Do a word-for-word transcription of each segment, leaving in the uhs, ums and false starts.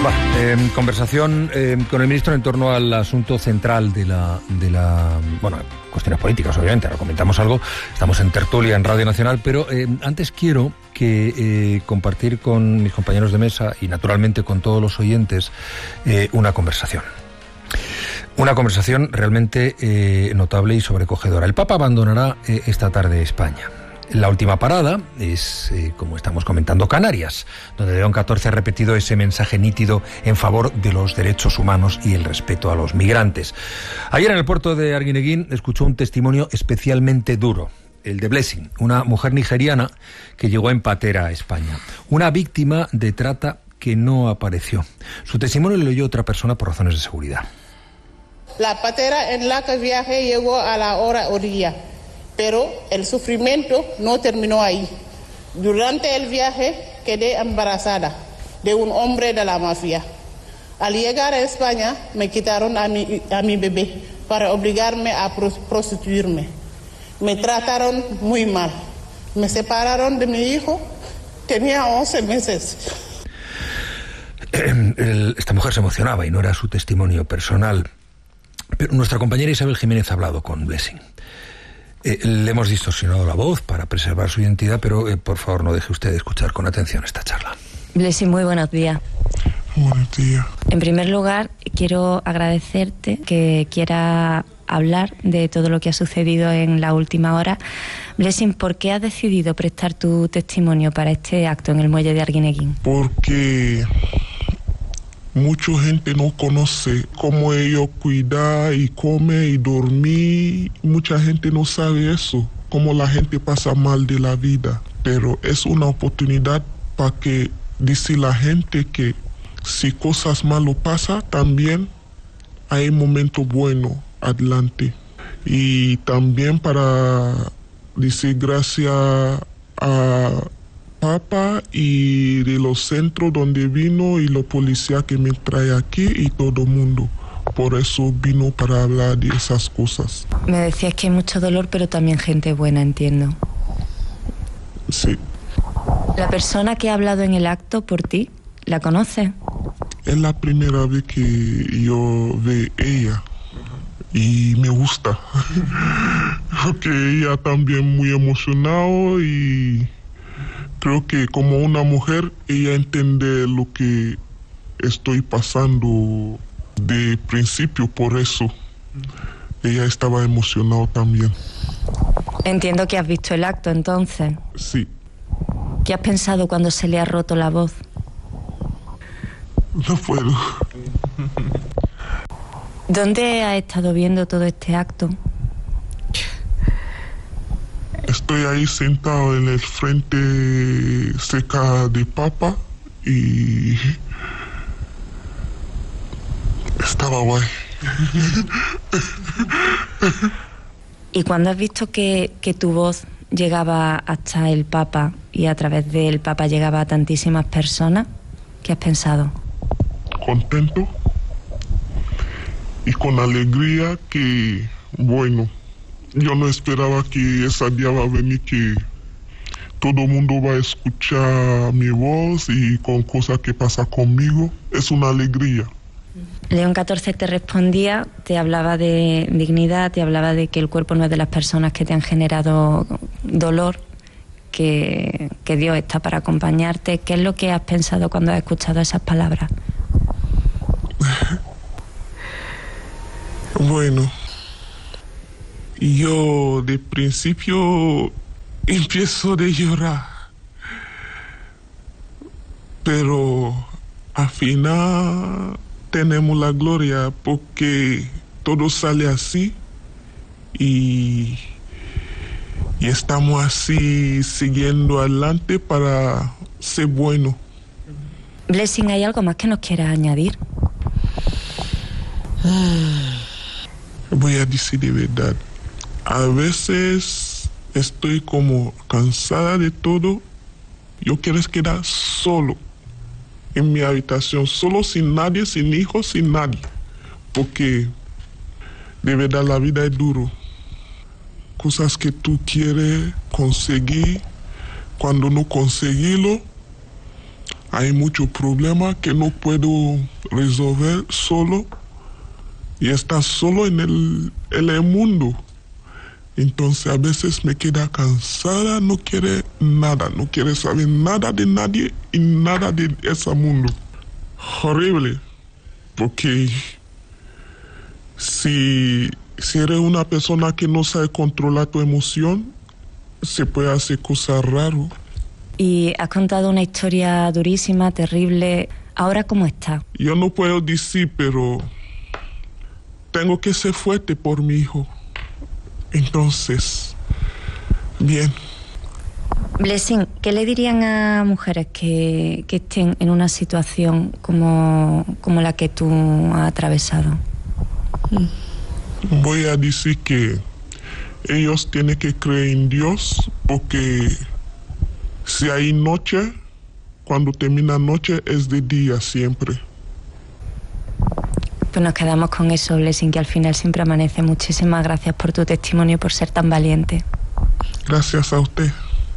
Bueno, eh, conversación eh, con el ministro en torno al asunto central de la, de la, bueno, cuestiones políticas, obviamente, ahora comentamos algo, estamos en tertulia en Radio Nacional, pero eh, antes quiero que eh, compartir con mis compañeros de mesa y naturalmente con todos los oyentes eh, una conversación. Una conversación realmente eh, notable y sobrecogedora. El Papa abandonará eh, esta tarde España. La última parada es, eh, como estamos comentando, Canarias, donde León catorce ha repetido ese mensaje nítido en favor de los derechos humanos y el respeto a los migrantes. Ayer en el puerto de Arguineguín escuchó un testimonio especialmente duro, el de Blessing, una mujer nigeriana que llegó en patera a España, una víctima de trata que no apareció. Su testimonio lo oyó otra persona por razones de seguridad. La patera en la que viajé llegó a la hora orilla. Pero el sufrimiento no terminó ahí. Durante el viaje quedé embarazada de un hombre de la mafia. Al llegar a España me quitaron a mi, a mi bebé para obligarme a prostituirme. Me trataron muy mal. Me separaron de mi hijo. Tenía once meses. Esta mujer se emocionaba y no era su testimonio personal. Pero nuestra compañera Isabel Jiménez ha hablado con Blessing. Eh, le hemos distorsionado la voz para preservar su identidad, pero eh, por favor no deje usted de escuchar con atención esta charla. Blessing, muy buenos días. Buenos días. En primer lugar, quiero agradecerte que quiera hablar de todo lo que ha sucedido en la última hora. Blessing, ¿por qué has decidido prestar tu testimonio para este acto en el muelle de Arguineguín? Porque mucha gente no conoce cómo ellos cuidan y comen y dormir. Mucha gente no sabe eso, cómo la gente pasa mal de la vida. Pero es una oportunidad para que dice la gente que si cosas malas pasan, también hay momentos buenos adelante. Y también para decir gracias a Papa y de los centros donde vino y los policías que me trae aquí y todo el mundo. Por eso vino para hablar de esas cosas. Me decías que hay mucho dolor, pero también gente buena, entiendo. Sí. ¿La persona que ha hablado en el acto por ti, la conoces? Es la primera vez que yo veo a ella y me gusta. Porque ella también muy emocionada y creo que como una mujer, ella entiende lo que estoy pasando de principio, por eso ella estaba emocionada también. Entiendo que has visto el acto, entonces. Sí. ¿Qué has pensado cuando se le ha roto la voz? No puedo. ¿Dónde has estado viendo todo este acto? Estoy ahí sentado en el frente cerca de Papa y estaba guay. ¿Y cuando has visto que, que tu voz llegaba hasta el Papa y a través del Papa llegaba a tantísimas personas, qué has pensado? Contento y con alegría que, bueno, yo no esperaba que ese día va a venir, que todo el mundo va a escuchar mi voz y con cosas que pasan conmigo. Es una alegría. León catorce te respondía, te hablaba de dignidad, te hablaba de que el cuerpo no es de las personas que te han generado dolor, que, que Dios está para acompañarte. ¿Qué es lo que has pensado cuando has escuchado esas palabras? Bueno, yo de principio empiezo a llorar, pero al final tenemos la gloria porque todo sale así y, y estamos así siguiendo adelante para ser bueno. Blessing, ¿hay algo más que nos quieras añadir? Voy a decir de verdad, a veces estoy como cansada de todo. Yo quiero quedar solo en mi habitación, solo sin nadie, sin hijos, sin nadie, porque de verdad la vida es duro. Cosas que tú quieres conseguir, cuando no conseguirlo, hay muchos problemas que no puedo resolver solo y estás solo en el, en el mundo. Entonces a veces me queda cansada, no quiere nada, no quiere saber nada de nadie y nada de ese mundo. Horrible, porque si, si eres una persona que no sabe controlar tu emoción, se puede hacer cosas raras. Y has contado una historia durísima, terrible. ¿Ahora cómo está? Yo no puedo decir, pero tengo que ser fuerte por mi hijo. Entonces, bien. Blessing, ¿qué le dirían a mujeres que, que estén en una situación como, como la que tú has atravesado? Voy a decir que ellos tienen que creer en Dios, porque si hay noche, cuando termina noche es de día siempre. Pues nos quedamos con eso, Blessing, que al final siempre amanece. Muchísimas gracias por tu testimonio y por ser tan valiente. Gracias a usted.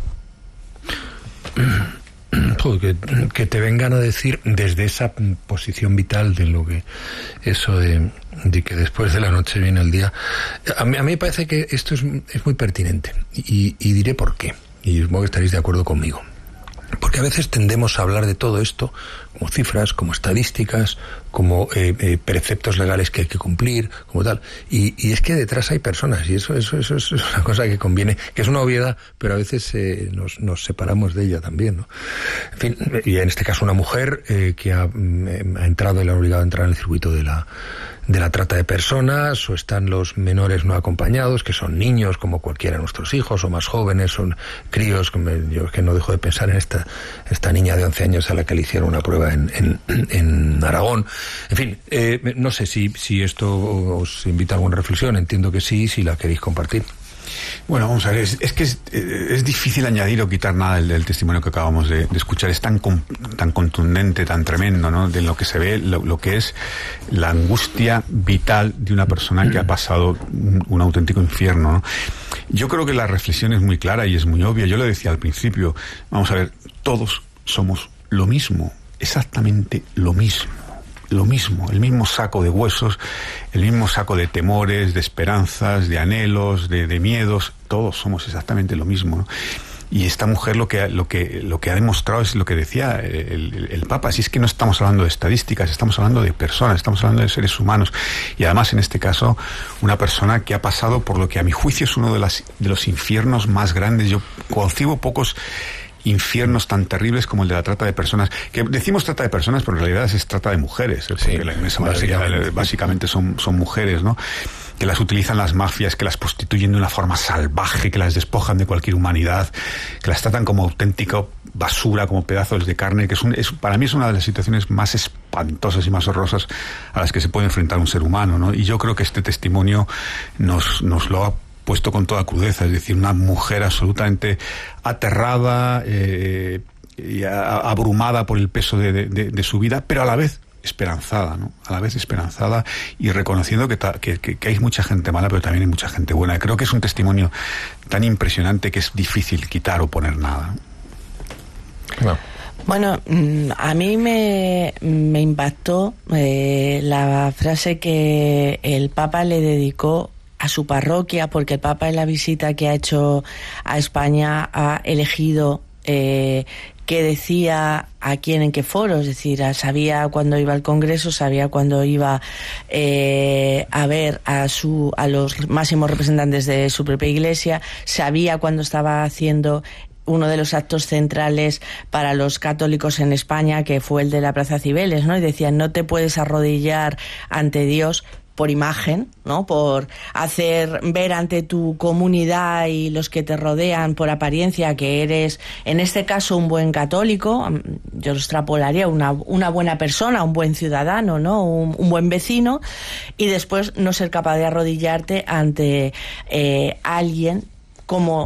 Que, que te vengan a decir desde esa posición vital de lo que eso de, de que después de la noche viene el día. A mí, a mí me parece que esto es, es muy pertinente y, y diré por qué, y supongo que estaréis de acuerdo conmigo. Porque a veces tendemos a hablar de todo esto como cifras, como estadísticas, como eh, eh, preceptos legales que hay que cumplir, como tal. Y, y es que detrás hay personas, y eso, eso, eso es una cosa que conviene, que es una obviedad, pero a veces eh, nos, nos separamos de ella también, ¿no? En fin, y en este caso una mujer eh, que ha, ha entrado y le ha obligado a entrar en el circuito de la de la trata de personas, o están los menores no acompañados, que son niños como cualquiera de nuestros hijos, o más jóvenes, son críos. Yo es que no dejo de pensar en esta esta niña de once años a la que le hicieron una prueba en, en, en Aragón. En fin, eh, no sé si, si esto os invita a alguna reflexión, entiendo que sí, si la queréis compartir. Bueno, vamos a ver, es, es que es, es difícil añadir o quitar nada del, del testimonio que acabamos de, de escuchar. Es tan, tan contundente, tan tremendo, ¿no? De lo que se ve, lo, lo que es la angustia vital de una persona que ha pasado un, un auténtico infierno, ¿no? Yo creo que la reflexión es muy clara y es muy obvia. Yo lo decía al principio, vamos a ver, todos somos lo mismo, exactamente lo mismo. Lo mismo, el mismo saco de huesos, el mismo saco de temores, de esperanzas, de anhelos, de, de miedos. Todos somos exactamente lo mismo, ¿no? Y esta mujer lo que, lo que, lo que ha demostrado es lo que decía el, el, el Papa. Si es que no estamos hablando de estadísticas, estamos hablando de personas, estamos hablando de seres humanos. Y además, en este caso, una persona que ha pasado por lo que a mi juicio es uno de, las, de los infiernos más grandes. Yo concibo pocos infiernos tan terribles como el de la trata de personas, que decimos trata de personas, pero en realidad es trata de mujeres, ¿eh? Porque sí, la inmensa mayoría básicamente, básicamente son, son mujeres, ¿no? Que las utilizan las mafias, que las prostituyen de una forma salvaje, que las despojan de cualquier humanidad, que las tratan como auténtica basura, como pedazos de carne, que es, un, es para mí es una de las situaciones más espantosas y más horrorosas a las que se puede enfrentar un ser humano, ¿no? Y yo creo que este testimonio nos, nos lo ha puesto con toda crudeza, es decir, una mujer absolutamente aterrada eh, y a, abrumada por el peso de, de, de su vida, pero a la vez esperanzada, ¿no? A la vez esperanzada y reconociendo que, ta, que, que, que hay mucha gente mala, pero también hay mucha gente buena. Creo que es un testimonio tan impresionante que es difícil quitar o poner nada. No. Bueno, a mí me, me impactó eh, la frase que el Papa le dedicó a su parroquia, porque el Papa en la visita que ha hecho a España ha elegido eh, qué decía a quién en qué foro, es decir, sabía cuándo iba al Congreso, sabía cuándo iba eh, a ver a su a los máximos representantes de su propia iglesia, sabía cuándo estaba haciendo uno de los actos centrales para los católicos en España, que fue el de la Plaza Cibeles, ¿no? Y decían, no te puedes arrodillar ante Dios por imagen, ¿no? Por hacer ver ante tu comunidad y los que te rodean por apariencia que eres, en este caso, un buen católico. Yo lo extrapolaría, una, una buena persona, un buen ciudadano, ¿no? Un, un buen vecino, y después no ser capaz de arrodillarte ante eh, alguien como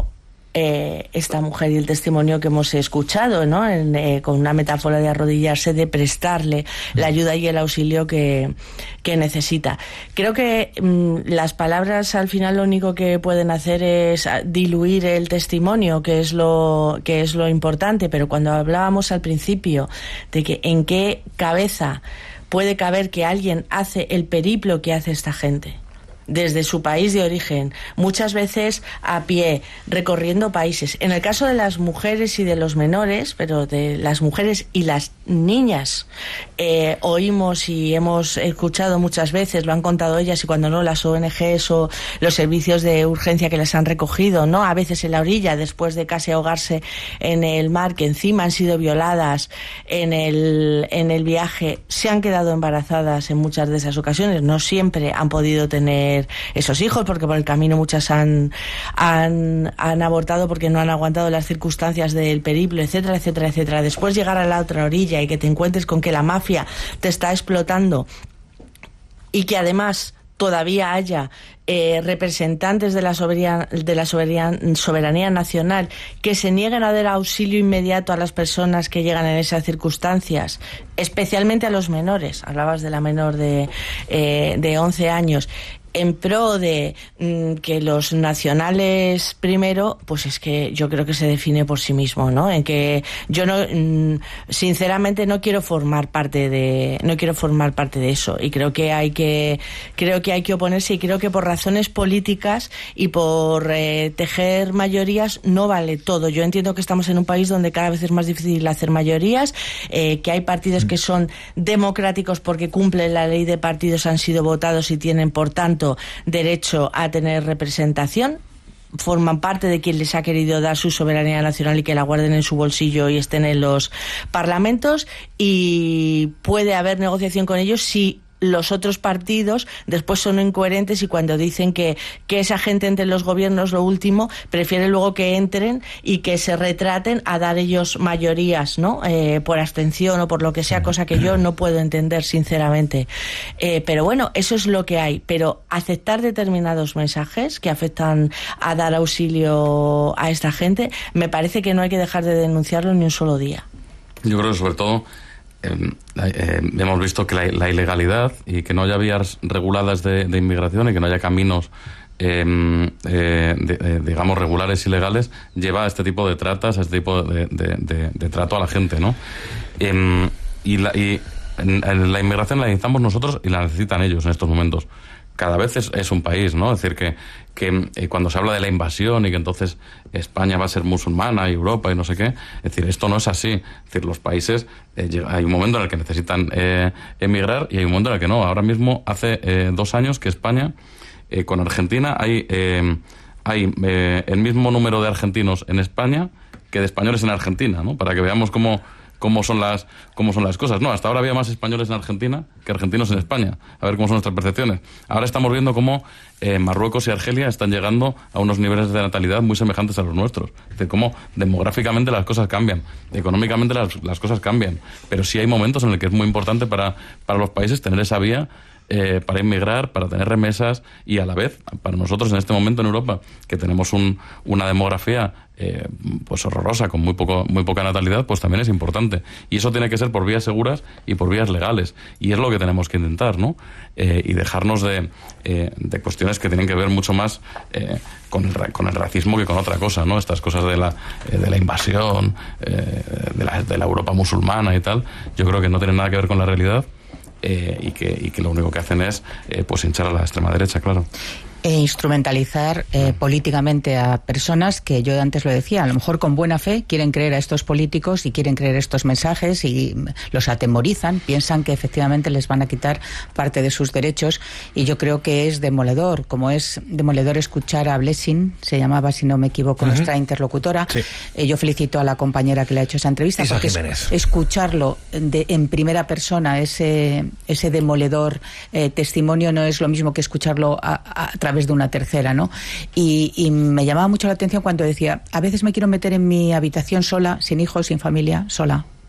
eh, esta mujer y el testimonio que hemos escuchado, ¿no? En, eh, con una metáfora de arrodillarse, de prestarle la ayuda y el auxilio que, que necesita. Creo que mmm, las palabras al final lo único que pueden hacer es diluir el testimonio, que es lo que es lo importante, pero cuando hablábamos al principio de que en qué cabeza puede caber que alguien hace el periplo que hace esta gente desde su país de origen, muchas veces a pie, recorriendo países. En el caso de las mujeres y de los menores, pero de las mujeres y las niñas, eh, oímos y hemos escuchado muchas veces, lo han contado ellas, y cuando no, las O N Ges o los servicios de urgencia que les han recogido, ¿no? A veces en la orilla, después de casi ahogarse en el mar, que encima han sido violadas en el, en el viaje, se han quedado embarazadas en muchas de esas ocasiones. No siempre han podido tener esos hijos, porque por el camino muchas han, han, han abortado porque no han aguantado las circunstancias del periplo, etcétera, etcétera, etcétera. Después llegar a la otra orilla y que te encuentres con que la mafia te está explotando y que además todavía haya eh, representantes de la, soberanía, de la soberanía, soberanía nacional que se nieguen a dar auxilio inmediato a las personas que llegan en esas circunstancias, especialmente a los menores. Hablabas de la menor de, eh, de once años. En pro de mm, que los nacionales primero, pues es que yo creo que se define por sí mismo, ¿no? En que yo no, mm, sinceramente no quiero formar parte de, no quiero formar parte de eso, y creo que hay que, creo que hay que oponerse, y creo que por razones políticas y por eh, tejer mayorías no vale todo. Yo entiendo que estamos en un país donde cada vez es más difícil hacer mayorías, eh, que hay partidos que son democráticos porque cumplen la ley de partidos, han sido votados y tienen, por tanto, derecho a tener representación, forman parte de quien les ha querido dar su soberanía nacional y que la guarden en su bolsillo y estén en los parlamentos, y puede haber negociación con ellos si los otros partidos después son incoherentes y cuando dicen que, que esa gente entre los gobiernos, lo último, prefiere luego que entren y que se retraten a dar ellos mayorías, ¿no? Eh, por abstención o por lo que sea, cosa que yo no puedo entender, sinceramente. Eh, pero bueno, eso es lo que hay. Pero aceptar determinados mensajes que afectan a dar auxilio a esta gente, me parece que no hay que dejar de denunciarlo ni un solo día. Yo creo que sobre todo Eh, eh, hemos visto que la, la ilegalidad y que no haya vías reguladas de, de inmigración y que no haya caminos eh, eh, de, eh, digamos regulares y legales lleva a este tipo de tratas, a este tipo de, de, de, de trato a la gente, ¿no? Eh, y la, y en, en la inmigración la necesitamos nosotros y la necesitan ellos en estos momentos. Cada vez es, es un país, ¿no? Es decir, que, que eh, cuando se habla de la invasión y que entonces España va a ser musulmana y Europa y no sé qué, es decir, esto no es así. Es decir, los países, eh, hay un momento en el que necesitan eh, emigrar y hay un momento en el que no. Ahora mismo, hace eh, dos años que España, eh, con Argentina, hay, eh, hay eh, el mismo número de argentinos en España que de españoles en Argentina, ¿no? Para que veamos cómo... cómo son las cómo son las cosas. No, hasta ahora había más españoles en Argentina que argentinos en España. A ver cómo son nuestras percepciones. Ahora estamos viendo cómo eh, Marruecos y Argelia están llegando a unos niveles de natalidad muy semejantes a los nuestros. Es decir, cómo demográficamente las cosas cambian, económicamente las, las cosas cambian. Pero sí hay momentos en los que es muy importante para, para los países tener esa vía Eh, para inmigrar, para tener remesas, y a la vez, para nosotros en este momento en Europa, que tenemos un, una demografía eh, pues horrorosa, con muy poco muy poca natalidad, pues también es importante. Y eso tiene que ser por vías seguras y por vías legales. Y es lo que tenemos que intentar, ¿no? Eh, y dejarnos de, eh, de cuestiones que tienen que ver mucho más eh, con, el, con el racismo que con otra cosa, ¿no? Estas cosas de la, eh, de la invasión, eh, de, la, de la Europa musulmana y tal, yo creo que no tienen nada que ver con la realidad. Eh, y, que, y que lo único que hacen es eh, pues hinchar a la extrema derecha, claro. E instrumentalizar eh, políticamente a personas que, yo antes lo decía, a lo mejor con buena fe quieren creer a estos políticos y quieren creer estos mensajes y los atemorizan, piensan que efectivamente les van a quitar parte de sus derechos, y yo creo que es demoledor, como es demoledor escuchar a Blessing, se llamaba, si no me equivoco, uh-huh. nuestra interlocutora. Sí. Eh, yo felicito a la compañera que le ha hecho esa entrevista, Isa porque es, escucharlo de, en primera persona, ese, ese demoledor eh, testimonio, no es lo mismo que escucharlo a, a, a través de una tercera, ¿no? Y, y me llamaba mucho la atención cuando decía, a veces me quiero meter en mi habitación sola, sin hijos, sin familia, sola,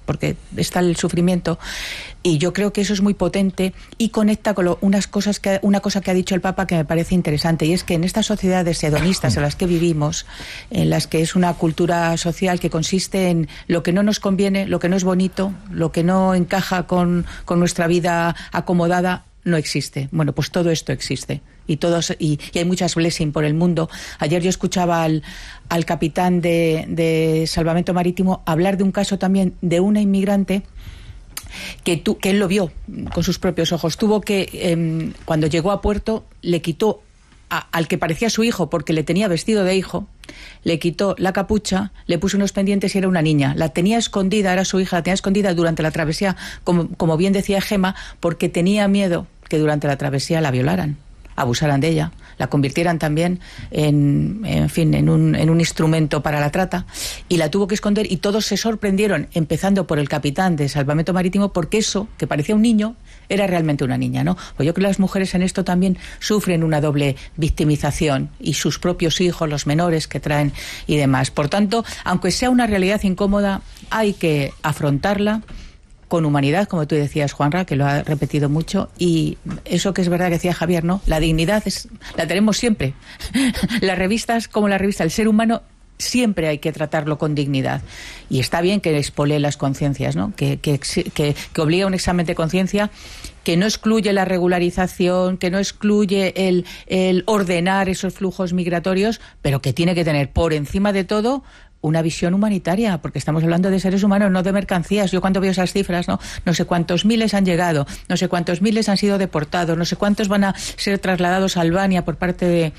porque está el sufrimiento, y yo creo que eso es muy potente y conecta con lo, unas cosas que, una cosa que ha dicho el Papa que me parece interesante, y es que en estas sociedades hedonistas en las que vivimos, en las que es una cultura social que consiste en lo que no nos conviene, lo que no es bonito, lo que no encaja con, con nuestra vida acomodada, no existe. Bueno, pues todo esto existe. Y todos y, y hay muchas blessing por el mundo. Ayer yo escuchaba al, al capitán de, de Salvamento Marítimo hablar de un caso también de una inmigrante que, tu, que él lo vio con sus propios ojos. Tuvo que, eh, cuando llegó a puerto, le quitó a, al que parecía su hijo, porque le tenía vestido de hijo, le quitó la capucha, le puso unos pendientes y era una niña. La tenía escondida, era su hija, la tenía escondida durante la travesía, como, como bien decía Gema, porque tenía miedo que durante la travesía la violaran, abusaran de ella, la convirtieran también en, en fin, en un, en un instrumento para la trata, y la tuvo que esconder, y todos se sorprendieron, empezando por el capitán de Salvamento Marítimo, porque eso, que parecía un niño, era realmente una niña, ¿no? Pues yo creo que las mujeres en esto también sufren una doble victimización, y sus propios hijos, los menores que traen y demás. Por tanto, aunque sea una realidad incómoda, hay que afrontarla con humanidad, como tú decías, Juanra, que lo ha repetido mucho, y eso que es verdad que decía Javier, ¿no? La dignidad es, la tenemos siempre. Las revistas, como la revista El Ser Humano, siempre hay que tratarlo con dignidad. Y está bien que expolee las conciencias, ¿no? Que, que, que, que obliga a un examen de conciencia que no excluye la regularización, que no excluye el, el ordenar esos flujos migratorios, pero que tiene que tener por encima de todo una visión humanitaria, porque estamos hablando de seres humanos, no de mercancías. Yo cuando veo esas cifras, no, no sé cuántos miles han llegado, no sé cuántos miles han sido deportados, no sé cuántos van a ser trasladados a Albania por parte de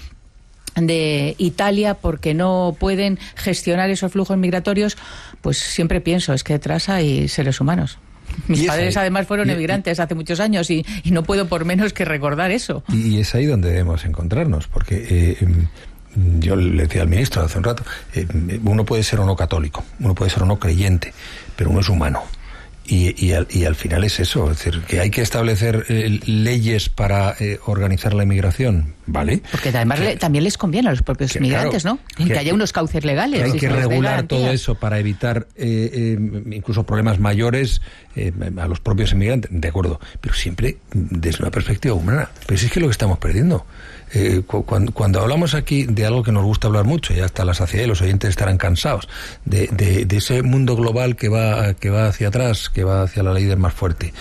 de Italia porque no pueden gestionar esos flujos migratorios, pues siempre pienso, es que detrás hay seres humanos. Mis padres ahí, además fueron y, emigrantes hace muchos años y, y no puedo por menos que recordar eso. Y es ahí donde debemos encontrarnos, porque eh, yo le decía al ministro hace un rato, eh, uno puede ser o no católico, uno puede ser o no creyente, pero uno es humano. Y, y, al, y al final es eso, es decir, que hay que establecer eh, leyes para eh, organizar la inmigración, ¿vale? Porque además que, le, también les conviene a los propios que, inmigrantes, claro, ¿no? Que, que haya que, unos cauces legales. Que hay que regular todo garantía. eso para evitar eh, eh, incluso problemas mayores eh, a los propios inmigrantes, de acuerdo, pero siempre desde una perspectiva humana. Pero si es que lo que estamos perdiendo. Eh, cuando, cuando hablamos aquí de algo que nos gusta hablar mucho, y hasta la saciedad, los oyentes estarán cansados, de, de, de ese mundo global que va, que va hacia atrás, que va hacia la ley del más fuerte,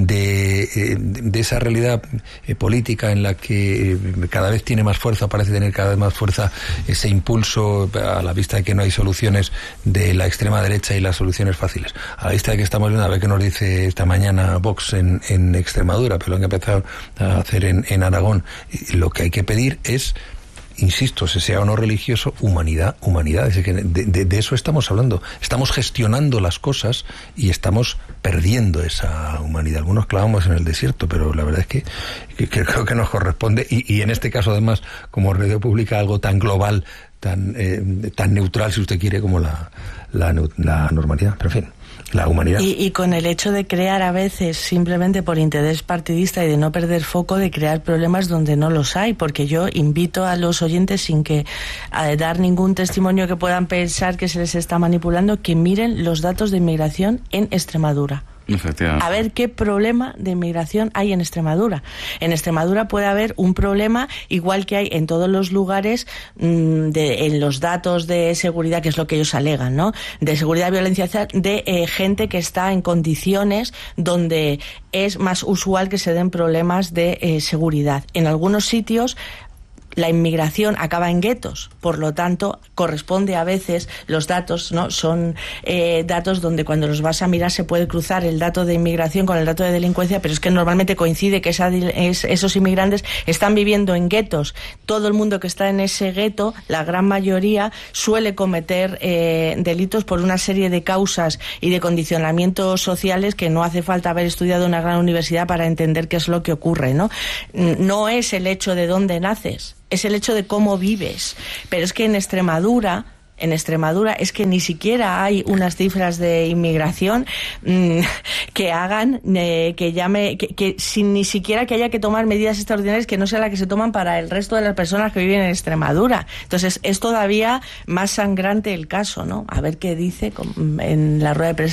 de, eh, de esa realidad eh, política en la que cada vez tiene más fuerza, parece tener cada vez más fuerza ese impulso a la vista de que no hay soluciones de la extrema derecha y las soluciones fáciles. A la vista de que estamos viendo, a ver qué nos dice esta mañana Vox en, en Extremadura, pero lo han empezado a hacer en, en Aragón, y lo que hay que pedir es, insisto, se sea o no religioso, humanidad, humanidad. Es que de, de, de eso estamos hablando. Estamos gestionando las cosas y estamos perdiendo esa humanidad. Algunos clavamos en el desierto, pero la verdad es que, que, que creo que nos corresponde, y, y en este caso además, como radio pública, algo tan global, tan, eh, tan neutral, si usted quiere, como la, la, la normalidad. Pero en fin, la humanidad. Y, y con el hecho de crear a veces simplemente por interés partidista y de no perder foco, de crear problemas donde no los hay, porque yo invito a los oyentes, sin que a dar ningún testimonio que puedan pensar que se les está manipulando, que miren los datos de inmigración en Extremadura. A ver qué problema de inmigración hay en Extremadura. En Extremadura puede haber un problema igual que hay en todos los lugares, mmm, de, en los datos de seguridad, que es lo que ellos alegan, ¿no? De seguridad y violencia, de eh, gente que está en condiciones donde es más usual que se den problemas de eh, seguridad. En algunos sitios la inmigración acaba en guetos, por lo tanto corresponde a veces, los datos no son eh, datos donde cuando los vas a mirar se puede cruzar el dato de inmigración con el dato de delincuencia, pero es que normalmente coincide que esa, es, esos inmigrantes están viviendo en guetos. Todo el mundo que está en ese gueto, la gran mayoría, suele cometer eh, delitos por una serie de causas y de condicionamientos sociales que no hace falta haber estudiado en una gran universidad para entender qué es lo que ocurre, ¿no? No es el hecho de dónde naces, es el hecho de cómo vives. Pero es que en Extremadura, en Extremadura es que ni siquiera hay unas cifras de inmigración mmm, que hagan, eh, que llame, que, que sin ni siquiera que haya que tomar medidas extraordinarias que no sean las que se toman para el resto de las personas que viven en Extremadura. Entonces es todavía más sangrante el caso, ¿no? A ver qué dice en la rueda de prensa